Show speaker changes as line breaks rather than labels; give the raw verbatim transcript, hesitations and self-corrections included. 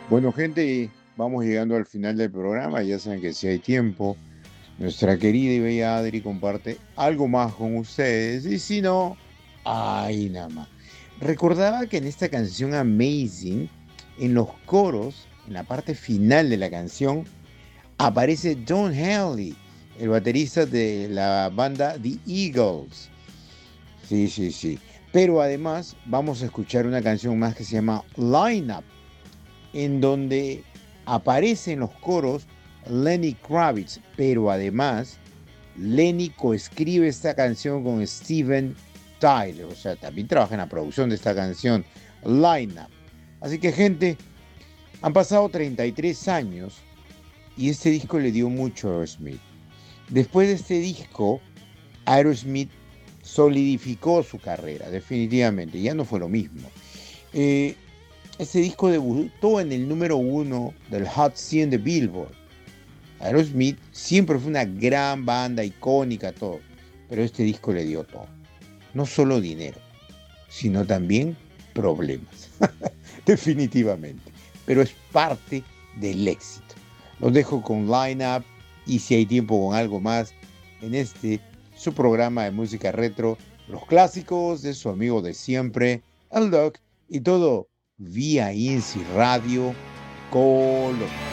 Bueno, gente, vamos llegando al final del programa. Ya saben que si hay tiempo, nuestra querida y bella Adri comparte algo más con ustedes. Y si no, ay, nada más. Recordaba que en esta canción Amazing, en los coros, en la parte final de la canción, aparece Don Henley, el baterista de la banda The Eagles. Sí, sí, sí. Pero además vamos a escuchar una canción más que se llama Line Up, en donde aparece en los coros Lenny Kravitz, pero además Lenny coescribe esta canción con Steven Tyler, o sea, también trabaja en la producción de esta canción, Line Up. Así que, gente, han pasado treinta y tres años y este disco le dio mucho a Aerosmith. Después de este disco, Aerosmith solidificó su carrera, definitivamente, ya no fue lo mismo. Eh, Este disco debutó en el número uno del Hot cien de Billboard. Aerosmith siempre fue una gran banda, icónica, todo. Pero este disco le dio todo. No solo dinero, sino también problemas. Definitivamente. Pero es parte del éxito. Los dejo con Line Up y si hay tiempo con algo más en este, su programa de música retro, los clásicos de su amigo de siempre, el Doc, y todo vía I N C Radio Colombia.